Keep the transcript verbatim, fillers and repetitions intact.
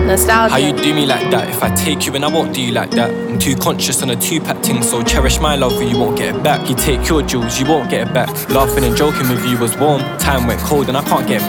Nostalgia. How you do me like that? If I take you in, I won't do you like that. I'm too conscious on a two-pack ting, so cherish my love or you won't get it back. You take your jewels, you won't get it back. Laughing and joking with you was warm. Time went cold and I can't get it